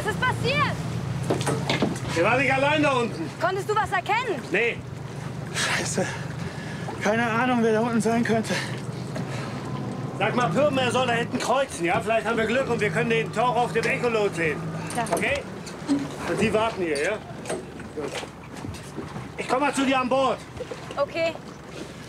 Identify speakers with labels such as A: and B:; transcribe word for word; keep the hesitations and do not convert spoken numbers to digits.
A: Was ist passiert?
B: Wir waren nicht allein da unten.
A: Konntest du was erkennen?
B: Nee.
C: Scheiße. Keine Ahnung, wer da unten sein könnte.
B: Sag mal, Pürben, er soll da hinten kreuzen, ja? Vielleicht haben wir Glück und wir können den Tauch auf dem Echolot sehen.
A: Ja.
B: Okay? Und Sie warten hier, ja? Gut. Ich komme mal zu dir an Bord.
A: Okay.